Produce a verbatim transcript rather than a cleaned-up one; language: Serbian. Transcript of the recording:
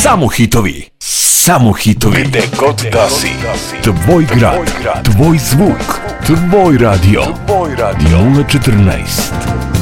Samo hitovi, samo hitovi. Gde god da si. Tvoj grad, tvoj zvuk, tvoj radio. nula četrnaest